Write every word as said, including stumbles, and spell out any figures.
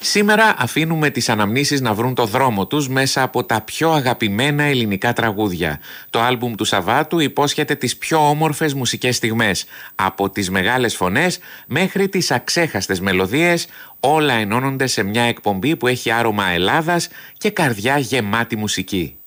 Σήμερα αφήνουμε τις αναμνήσεις να βρουν το δρόμο τους μέσα από τα πιο αγαπημένα ελληνικά τραγούδια. Το άλμπουμ του Σαββάτου υπόσχεται τις πιο όμορφες μουσικές στιγμές. Από τις μεγάλες φωνές μέχρι τις αξέχαστες μελωδίες, όλα ενώνονται σε μια εκπομπή που έχει άρωμα Ελλάδας και καρδιά γεμάτη μουσική.